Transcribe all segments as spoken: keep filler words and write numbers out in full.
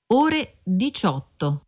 ore diciotto.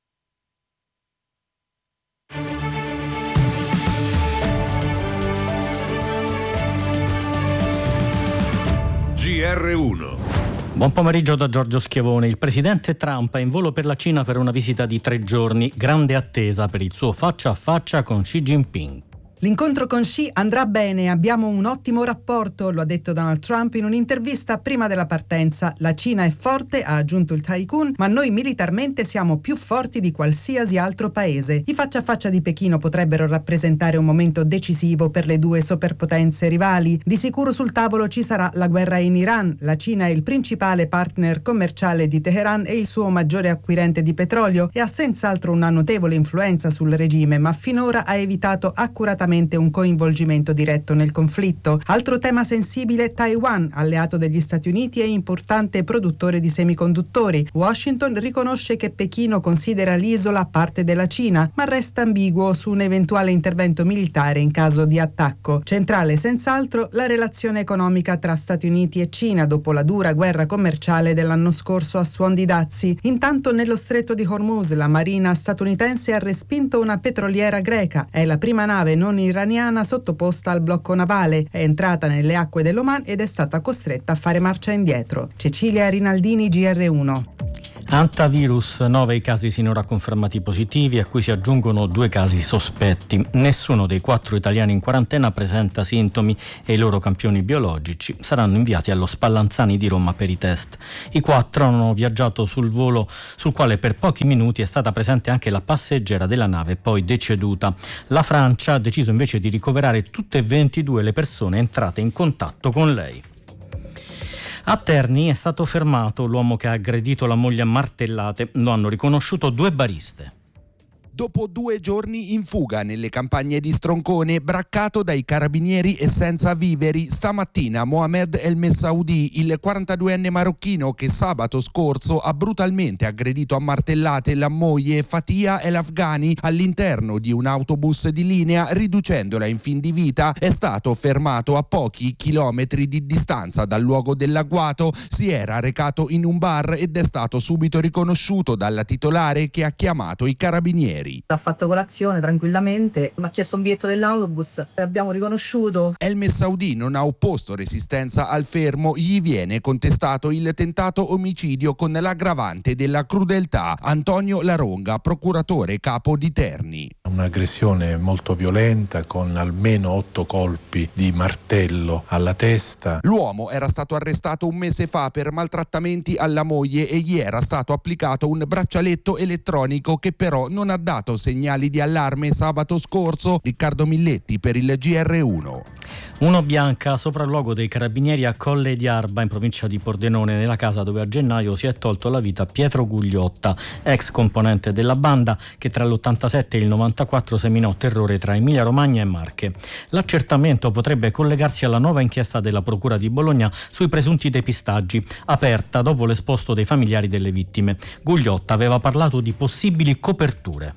G R uno. Buon pomeriggio da Giorgio Schiavone. Il presidente Trump è in volo per la Cina per una visita di tre giorni. Grande attesa per il suo faccia a faccia con Xi Jinping. L'incontro con Xi andrà bene, abbiamo un ottimo rapporto, lo ha detto Donald Trump in un'intervista prima della partenza. La Cina è forte, ha aggiunto il tycoon, ma noi militarmente siamo più forti di qualsiasi altro paese. I faccia a faccia di Pechino potrebbero rappresentare un momento decisivo per le due superpotenze rivali. Di sicuro sul tavolo ci sarà la guerra in Iran. La Cina è il principale partner commerciale di Teheran e il suo maggiore acquirente di petrolio e ha senz'altro una notevole influenza sul regime, ma finora ha evitato accuratamente un coinvolgimento diretto nel conflitto. Altro tema sensibile: Taiwan, alleato degli Stati Uniti e importante produttore di semiconduttori. Washington riconosce che Pechino considera l'isola parte della Cina, ma resta ambiguo su un eventuale intervento militare in caso di attacco. Centrale senz'altro la relazione economica tra Stati Uniti e Cina dopo la dura guerra commerciale dell'anno scorso a suon di dazi. Intanto nello stretto di Hormuz la marina statunitense ha respinto una petroliera greca. È la prima nave non iraniana sottoposta al blocco navale, è entrata nelle acque dell'Oman ed è stata costretta a fare marcia indietro. Cecilia Rinaldini, G R uno. Antivirus, nove i casi sinora confermati positivi, a cui si aggiungono due casi sospetti. Nessuno dei quattro italiani in quarantena presenta sintomi e i loro campioni biologici saranno inviati allo Spallanzani di Roma per i test. I quattro hanno viaggiato sul volo sul quale per pochi minuti è stata presente anche la passeggera della nave, poi deceduta. La Francia ha deciso invece di ricoverare tutte e ventidue le persone entrate in contatto con lei. A Terni è stato fermato l'uomo che ha aggredito la moglie a martellate. Lo hanno riconosciuto due bariste. Dopo due giorni in fuga nelle campagne di Stroncone, braccato dai carabinieri e senza viveri, stamattina Mohamed El Messaoudi, il quarantaduenne marocchino che sabato scorso ha brutalmente aggredito a martellate la moglie Fatia El Afghani all'interno di un autobus di linea, riducendola in fin di vita, è stato fermato a pochi chilometri di distanza dal luogo dell'agguato. Si era recato in un bar ed è stato subito riconosciuto dalla titolare, che ha chiamato i carabinieri. Ha fatto colazione tranquillamente, mi ha chiesto un biglietto dell'autobus e abbiamo riconosciuto. El Messaoudi non ha opposto resistenza al fermo, gli viene contestato il tentato omicidio con l'aggravante della crudeltà. Antonio Laronga, procuratore capo di Terni. Un'aggressione molto violenta con almeno otto colpi di martello alla testa. L'uomo era stato arrestato un mese fa per maltrattamenti alla moglie e gli era stato applicato un braccialetto elettronico che però non ha dato segnali di allarme sabato scorso. Riccardo Milletti per il G R uno. Uno bianca, sopralluogo dei carabinieri a Colle di Arba in provincia di Pordenone, nella casa dove a gennaio si è tolto la vita Pietro Gugliotta, ex componente della banda che tra l'ottantasette e il novantaquattro seminò terrore tra Emilia Romagna e Marche. L'accertamento potrebbe collegarsi alla nuova inchiesta della Procura di Bologna sui presunti depistaggi, aperta dopo l'esposto dei familiari delle vittime. Gugliotta aveva parlato di possibili coperture.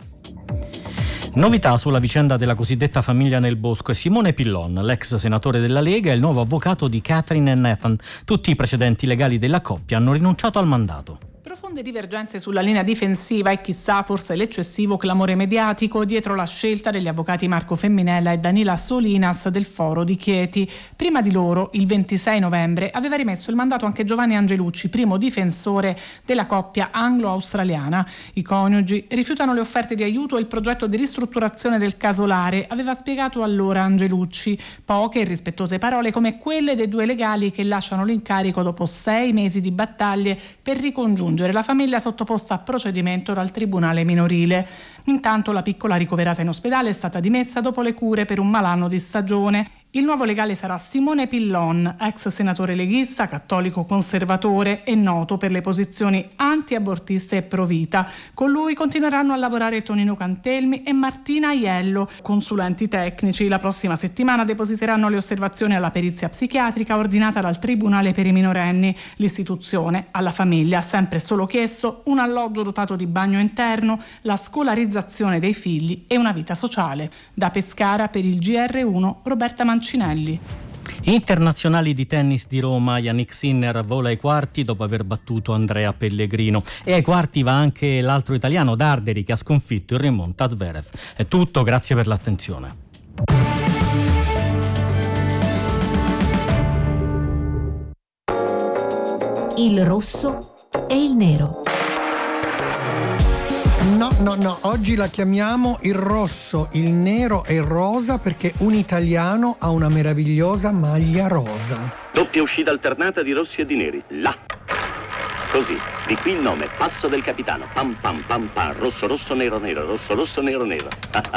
Novità sulla vicenda della cosiddetta famiglia nel bosco e Simone Pillon, l'ex senatore della Lega e il nuovo avvocato di Catherine e Nathan. Tutti i precedenti legali della coppia hanno rinunciato al mandato. Profonde divergenze sulla linea difensiva e chissà forse l'eccessivo clamore mediatico dietro la scelta degli avvocati Marco Femminella e Danila Solinas del Foro di Chieti. Prima di loro, il ventisei novembre, aveva rimesso il mandato anche Giovanni Angelucci, primo difensore della coppia anglo-australiana. I coniugi rifiutano le offerte di aiuto e il progetto di ristrutturazione del casolare, aveva spiegato allora Angelucci. Poche e rispettose parole come quelle dei due legali che lasciano l'incarico dopo sei mesi di battaglie per ricongiungere la famiglia sottoposta a procedimento dal tribunale minorile. Intanto la piccola ricoverata in ospedale è stata dimessa dopo le cure per un malanno di stagione. Il nuovo legale sarà Simone Pillon, ex senatore leghista, cattolico conservatore e noto per le posizioni anti-abortiste e pro-vita. Con lui continueranno a lavorare Tonino Cantelmi e Martina Aiello, consulenti tecnici. La prossima settimana depositeranno le osservazioni alla perizia psichiatrica ordinata dal Tribunale per i minorenni. L'istituzione alla famiglia ha sempre solo chiesto un alloggio dotato di bagno interno, la scolarizzazione dei figli e una vita sociale. Da Pescara per il G R uno, Roberta Mancinelli. Internazionali di tennis di Roma, Yannick Sinner vola ai quarti dopo aver battuto Andrea Pellegrino, e ai quarti va anche l'altro italiano Darderi, che ha sconfitto il rimonta Zverev. È tutto, grazie per l'attenzione. Il rosso e il nero. No, no, no, oggi la chiamiamo il rosso, il nero e il rosa perché un italiano ha una meravigliosa maglia rosa. Doppia uscita alternata di rossi e di neri. Là. Così, di qui il nome, passo del capitano. Pam pam pam pam, rosso rosso nero nero, rosso rosso nero nero.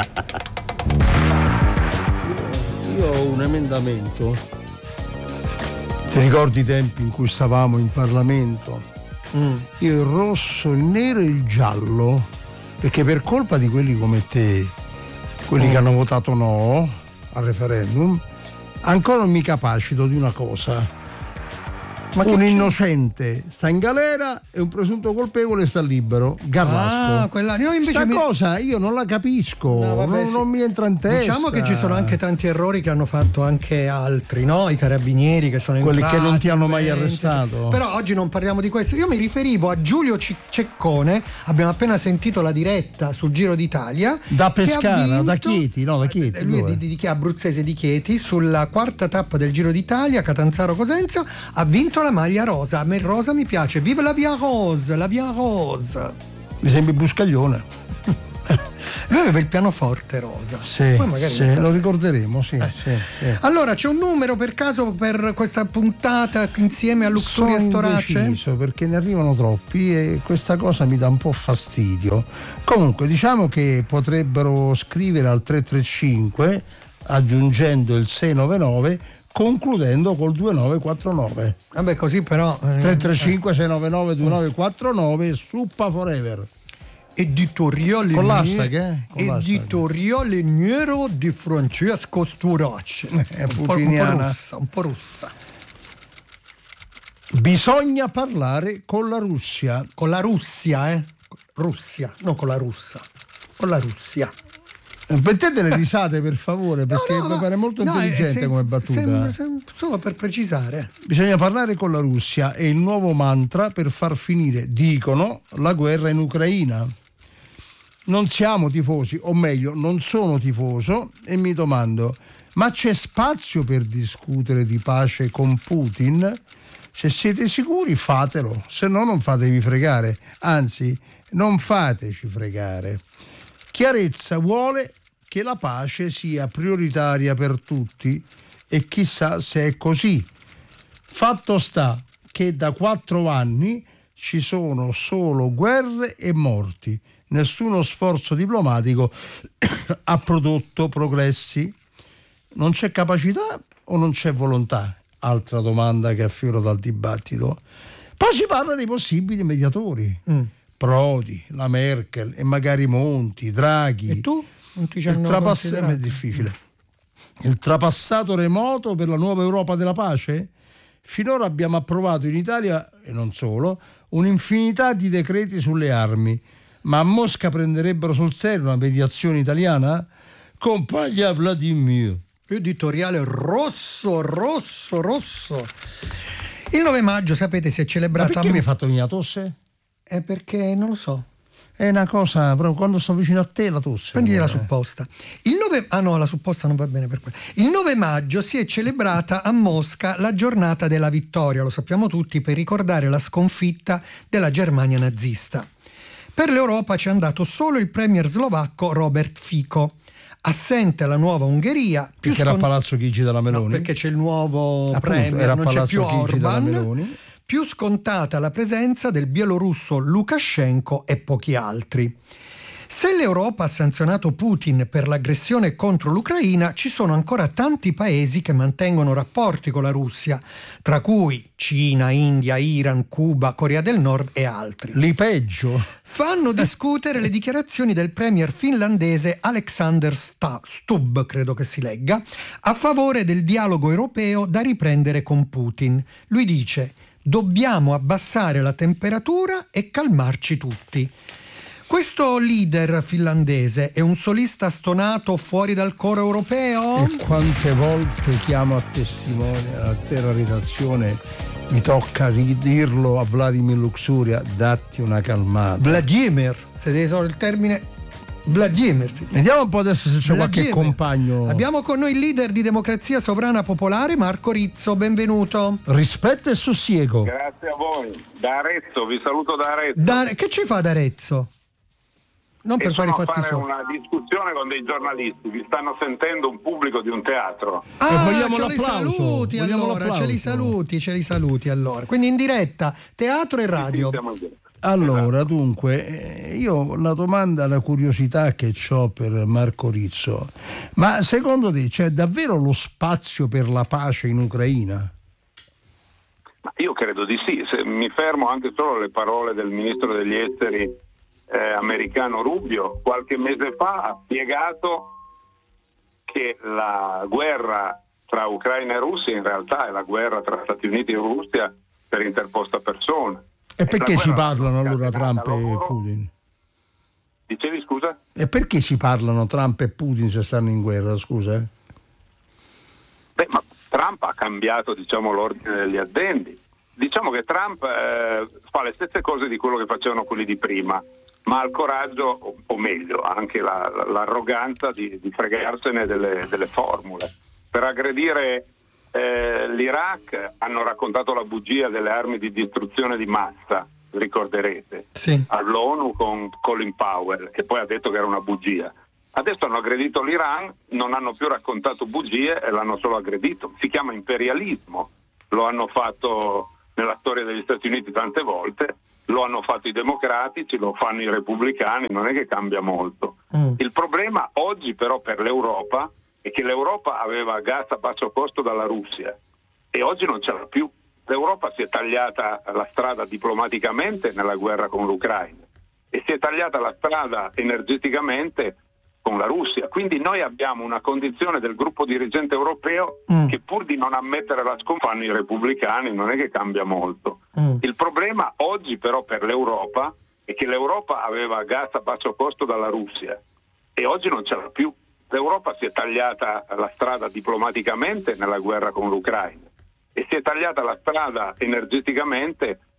Io ho un emendamento. Ti ricordi i tempi in cui stavamo in Parlamento? Mm. Io il rosso, il nero e il giallo, perché per colpa di quelli come te, quelli mm. che hanno votato no al referendum, ancora non mi capacito di una cosa. Ma un innocente sta in galera e un presunto colpevole sta libero. Garlasco. Ah, quella... io invece Sta mi... cosa io non la capisco, no, vabbè, non, sì. non mi entra in testa. Diciamo che ci sono anche tanti errori che hanno fatto anche altri, no? I carabinieri che sono quelli entrati, che non ti hanno mai venti, arrestato. Però oggi non parliamo di questo. Io mi riferivo a Giulio Ceccone. Abbiamo appena sentito la diretta sul Giro d'Italia. Da Pescara, vinto... da Chieti, no, da Chieti. Lui è di, di, di abruzzese di Chieti, sulla quarta tappa del Giro d'Italia, Catanzaro Cosenza, ha vinto la maglia rosa. A me il rosa mi piace. Vive la Via Rose, la Via Rose. Mi sembri Buscaglione. Lui aveva il pianoforte rosa. Sì, poi magari sì lo ricorderemo, sì, eh. sì, sì. Allora, c'è un numero per caso per questa puntata insieme a Luxury e Storace? Sono indeciso perché ne arrivano troppi e questa cosa mi dà un po' fastidio. Comunque, diciamo che potrebbero scrivere al tre tre cinque aggiungendo il sei nove nove, concludendo col due nove quattro nove. Vabbè, così però eh, tre tre cinque sei nove nove due nove quattro nove, Suppa Forever. Editoriale con l'hashtag, eh? Con editoriale nero di Francesco Storace. È un po', un po' russa, un po' russa. Bisogna parlare con la Russia. Con la Russia, eh? Russia, non con la russa. Con la Russia. Mettete le risate per favore, perché no, no, mi pare molto no, intelligente eh, come battuta. Sembra, sembra, solo per precisare. Bisogna parlare con la Russia, è il nuovo mantra per far finire, dicono, la guerra in Ucraina. Non siamo tifosi, o meglio, non sono tifoso, e mi domando, ma c'è spazio per discutere di pace con Putin? Se siete sicuri fatelo, se no non fatevi fregare, anzi non fateci fregare. Chiarezza vuole che la pace sia prioritaria per tutti e chissà se è così. Fatto sta che da quattro anni ci sono solo guerre e morti. Nessuno sforzo diplomatico ha prodotto progressi. Non c'è capacità o non c'è volontà? Altra domanda che affiora dal dibattito. Poi si parla dei possibili mediatori. Mm. Prodi, la Merkel e magari Monti, Draghi. E tu? Non ti ci il trapassato è difficile. Il trapassato remoto per la nuova Europa della pace? Finora abbiamo approvato in Italia, e non solo, un'infinità di decreti sulle armi. Ma a Mosca prenderebbero sul serio una mediazione italiana? Compagna Vladimir. Editoriale rosso, rosso, rosso. Il nove maggio, sapete, si è celebrata... Ma perché mi hai fatto venire la tosse? È perché non lo so. È una cosa, però quando sto vicino a te la tosse. Prendi la supposta. Il nove Ah no, la supposta non va bene per quello. Il nove maggio si è celebrata a Mosca la giornata della vittoria, lo sappiamo tutti, per ricordare la sconfitta della Germania nazista. Per l'Europa ci è andato solo il premier slovacco Robert Fico. Assente la nuova Ungheria. Più perché scont- era a Palazzo Chigi della Meloni. No, perché c'è il nuovo Appunto, premier, era non Palazzo c'è più Chigi della Orban. Meloni. Più scontata la presenza del bielorusso Lukashenko e pochi altri. Se l'Europa ha sanzionato Putin per l'aggressione contro l'Ucraina, ci sono ancora tanti paesi che mantengono rapporti con la Russia, tra cui Cina, India, Iran, Cuba, Corea del Nord e altri. Li peggio. Fanno discutere le dichiarazioni del premier finlandese Alexander Stubb, credo che si legga, a favore del dialogo europeo da riprendere con Putin. Lui dice: dobbiamo abbassare la temperatura e calmarci tutti. Questo leader finlandese è un solista stonato fuori dal coro europeo? E quante volte chiamo a testimone all'intera redazione, mi tocca ridirlo a Vladimir Luxuria, datti una calmata. Vladimir, se devi solo il termine Vladimir. Vediamo un po' adesso se c'è Vladimir. qualche compagno. Abbiamo con noi il leader di Democrazia Sovrana Popolare, Marco Rizzo, benvenuto. Rispetto e sussiego. Grazie a voi. Da Arezzo, vi saluto da Arezzo. Da, che ci fa ad Arezzo? Non e per fare i fatti fare suoi. una discussione con dei giornalisti, vi stanno sentendo un pubblico di un teatro. Ah, e vogliamo ce l'applauso. li saluti vogliamo allora, l'applauso. ce li saluti, ce li saluti allora. Quindi in diretta, teatro e radio. Sì, sì, allora, dunque, io una domanda, la curiosità che ho per Marco Rizzo, ma secondo te c'è davvero lo spazio per la pace in Ucraina? Ma io credo di sì, se mi fermo anche solo alle parole del ministro degli esteri Eh, americano Rubio, qualche mese fa ha spiegato che la guerra tra Ucraina e Russia in realtà è la guerra tra Stati Uniti e Russia per interposta persona. E perché la si guerra parlano allora Trump e loro... Putin? Dicevi scusa? E perché si parlano Trump e Putin se stanno in guerra, scusa? Beh, ma Trump ha cambiato, diciamo, l'ordine degli addendi. Diciamo che Trump eh, fa le stesse cose di quello che facevano quelli di prima, ma ha il coraggio, o meglio, anche la, l'arroganza di, di fregarsene delle, delle formule. Per aggredire eh, l'Iraq hanno raccontato la bugia delle armi di distruzione di massa, ricorderete, sì. all'ONU con Colin Powell, che poi ha detto che era una bugia. Adesso hanno aggredito l'Iran, non hanno più raccontato bugie e l'hanno solo aggredito. Si chiama imperialismo, lo hanno fatto nella storia degli Stati Uniti tante volte, lo hanno fatto i democratici, lo fanno i repubblicani, non è che cambia molto. Mm. Il problema oggi però per l'Europa è che l'Europa aveva gas a basso costo dalla Russia e oggi non ce l'ha più. L'Europa si è tagliata la strada diplomaticamente nella guerra con l'Ucraina e si è tagliata la strada energeticamente con la Russia. Quindi noi abbiamo una condizione del gruppo dirigente europeo mm. che pur di non ammettere la sconfitta fanno i repubblicani, non è che cambia molto. Mm. Il problema oggi però per l'Europa è che l'Europa aveva gas a basso costo dalla Russia e oggi non ce l'ha più. L'Europa si è tagliata la strada diplomaticamente nella guerra con l'Ucraina e si è tagliata la strada energeticamente